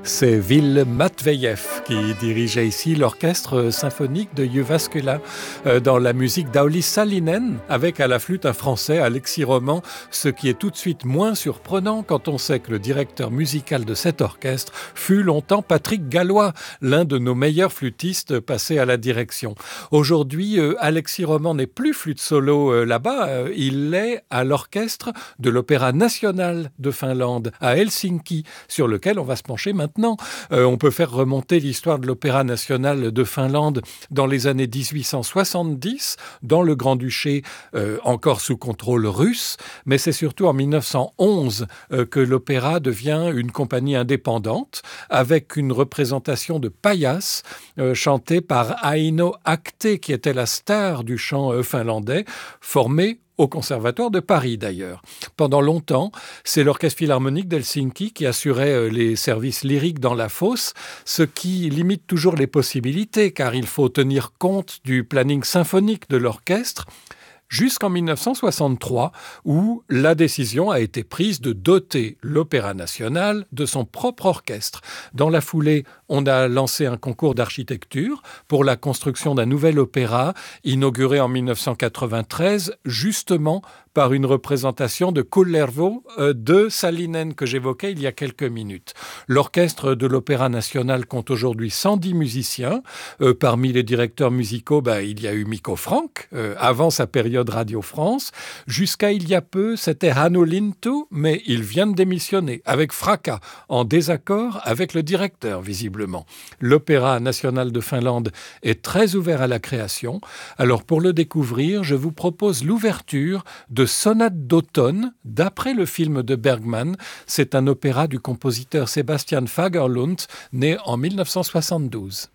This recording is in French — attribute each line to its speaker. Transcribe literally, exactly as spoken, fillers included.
Speaker 1: C'est Ville Matveyev qui dirigeait ici l'orchestre symphonique de Jyväskylä dans la musique d'Aulis Salinen, avec à la flûte un Français, Alexis Roman, ce qui est tout de suite moins surprenant quand on sait que le directeur musical de cet orchestre fut longtemps Patrick Gallois, l'un de nos meilleurs flûtistes passés à la direction. Aujourd'hui, Alexis Roman n'est plus flûte solo là-bas, il est à l'orchestre de l'Opéra national de Finlande, à Helsinki, sur lequel on va se pencher maintenant. Euh, on peut faire remonter l'histoire de l'Opéra national de Finlande dans les années dix-huit cent soixante-dix, dans le Grand-Duché, euh, encore sous contrôle russe, mais c'est surtout en mille neuf cent onze euh, que l'opéra devient une compagnie indépendante, avec une représentation de paillasse euh, chantée par Aino Ahte, qui était la star du chant euh, finlandais, formée au Conservatoire de Paris d'ailleurs. Pendant longtemps, c'est l'Orchestre Philharmonique d'Helsinki qui assurait les services lyriques dans la fosse, ce qui limite toujours les possibilités, car il faut tenir compte du planning symphonique de l'orchestre, jusqu'en mille neuf cent soixante-trois, où la décision a été prise de doter l'Opéra national de son propre orchestre. Dans la foulée, on a lancé un concours d'architecture pour la construction d'un nouvel opéra, inauguré en mille neuf cent quatre-vingt-treize, justement par une représentation de Kullervo euh, de Salinen que j'évoquais il y a quelques minutes. L'orchestre de l'Opéra national compte aujourd'hui cent dix musiciens. Euh, parmi les directeurs musicaux, bah, il y a eu Mikko Franck, euh, avant sa période Radio France. Jusqu'à il y a peu, c'était Hannu Lintu, mais il vient de démissionner, avec fracas, en désaccord avec le directeur, visiblement. L'Opéra national de Finlande est très ouvert à la création. Alors pour le découvrir, je vous propose l'ouverture de Sonate d'automne, d'après le film de Bergman. C'est un opéra du compositeur Sebastian Fagerlund, né en mille neuf cent soixante-douze.